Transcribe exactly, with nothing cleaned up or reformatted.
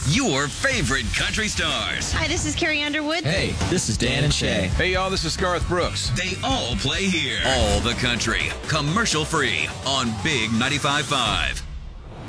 your favorite country stars. Hi, this is Carrie Underwood. Hey, this is Dan and Shay. Hey, y'all, this is Garth Brooks. They all play here. All the country, commercial free on Big ninety-five point five.